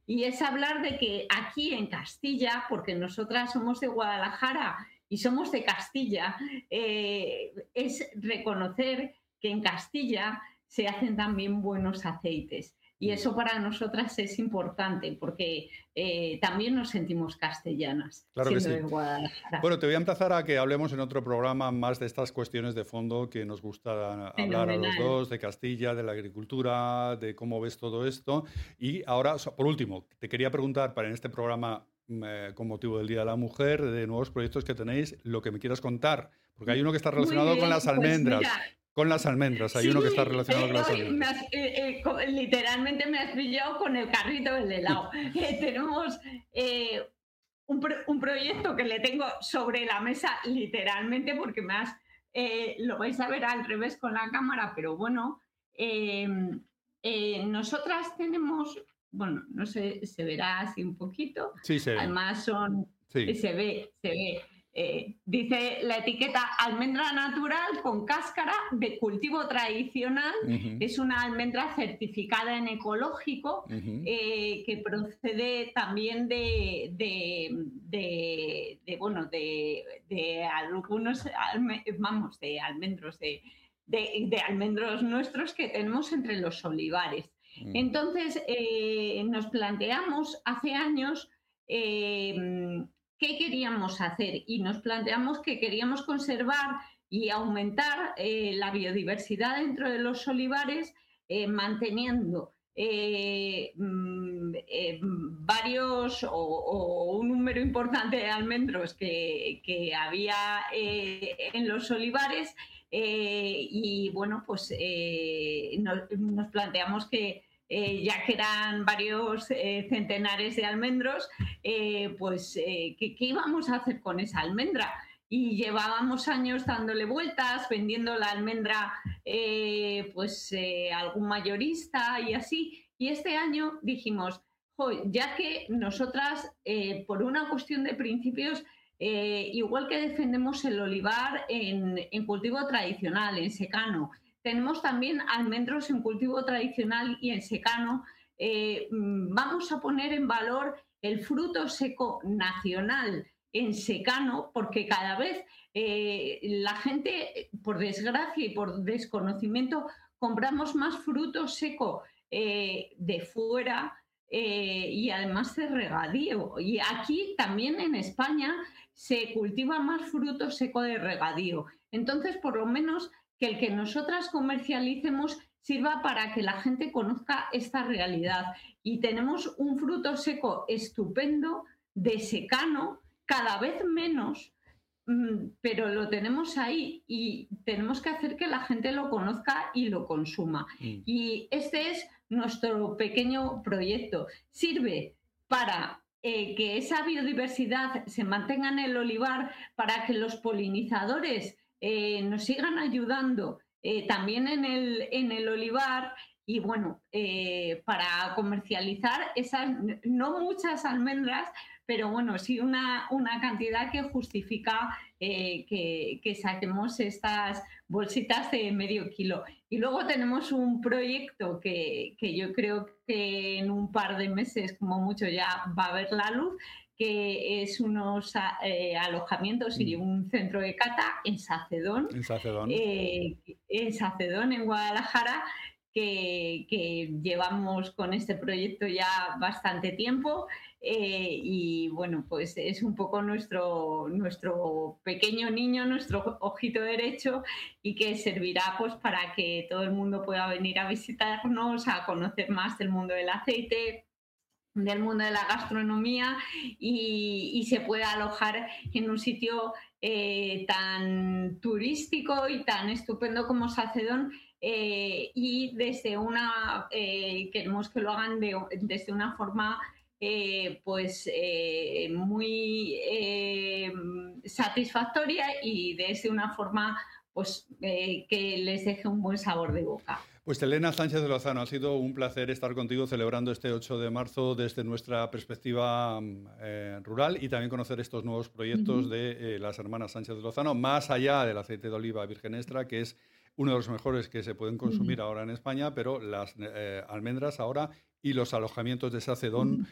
Y es hablar de que aquí en Castilla, porque nosotras somos de Guadalajara y somos de Castilla, es reconocer que en Castilla se hacen también buenos aceites. Y Mm. eso para nosotras es importante porque también nos sentimos castellanas, Claro que siendo de sí. Guadalajara. Bueno, te voy a empezar a que hablemos en otro programa más de estas cuestiones de fondo que nos gusta hablar a los Fenomenal. dos, de Castilla, de la agricultura, de cómo ves todo esto. Y ahora, por último, te quería preguntar para en este programa, con motivo del Día de la Mujer, de nuevos proyectos que tenéis, lo que me quieras contar, porque hay uno que está Muy relacionado con bien, las pues almendras. mira, Con las almendras, hay sí, uno que está relacionado con las hoy almendras. literalmente me has pillado con el carrito del helado. Tenemos un proyecto que le tengo sobre la mesa, literalmente, porque lo vais a ver al revés con la cámara, pero bueno, eh, nosotras tenemos, bueno, no sé, se verá así un poquito, Sí, se ve. además son, Sí. se ve, dice la etiqueta almendra natural con cáscara de cultivo tradicional, Ujú, es una almendra certificada en ecológico, ujú, que procede también bueno, de algunos, vamos, de almendros, de almendros nuestros que tenemos entre los olivares. mm. Entonces, nos planteamos hace años eh, qué queríamos hacer y nos planteamos que queríamos conservar y aumentar la biodiversidad dentro de los olivares, manteniendo varios o un número importante de almendros que había en los olivares, y bueno, pues nos planteamos que ya que eran varios centenares de almendros, pues ¿qué íbamos a hacer con esa almendra? Y llevábamos años dándole vueltas, vendiendo la almendra pues algún mayorista y así. Y este año dijimos, ya que nosotras, por una cuestión de principios, igual que defendemos el olivar en cultivo tradicional, en secano, tenemos también almendros en cultivo tradicional y en secano, vamos a poner en valor el fruto seco nacional en secano, porque cada vez la gente, por desgracia y por desconocimiento, compramos más fruto seco de fuera, y además de regadío. Y aquí también en España se cultiva más fruto seco de regadío. Entonces, por lo menos que el que nosotras comercialicemos sirva para que la gente conozca esta realidad. Y tenemos un fruto seco estupendo de secano, cada vez menos, pero lo tenemos ahí y tenemos que hacer que la gente lo conozca y lo consuma. Mm. Y este es nuestro pequeño proyecto. Sirve para que esa biodiversidad se mantenga en el olivar, para que los polinizadores nos sigan ayudando también en el olivar, y bueno, para comercializar esas no muchas almendras, pero bueno, sí una cantidad que justifica que saquemos estas bolsitas de medio kilo. Y luego tenemos un proyecto que yo creo que en un par de meses, como mucho, ya va a ver la luz, que es unos alojamientos y Mm. un centro de cata En Sacedón. eh, en Sacedón, en Guadalajara, que llevamos con este proyecto ya bastante tiempo, y bueno, pues es un poco nuestro pequeño niño, nuestro ojito derecho, y que servirá pues para que todo el mundo pueda venir a visitarnos, a conocer más del mundo del aceite, del mundo de la gastronomía, y se pueda alojar en un sitio tan turístico y tan estupendo como Sacedón, y desde queremos que lo hagan desde una forma pues muy satisfactoria y desde una forma pues que les deje un buen sabor de boca. Pues Elena Sánchez de Lozano, ha sido un placer estar contigo celebrando este 8 de marzo desde nuestra perspectiva rural y también conocer estos nuevos Uh proyectos -huh. de las hermanas Sánchez de Lozano, más allá del aceite de oliva virgen extra, que es uno de los mejores que se pueden Uh -huh. consumir ahora en España, pero las almendras ahora y los alojamientos de Uh Sacedón -huh.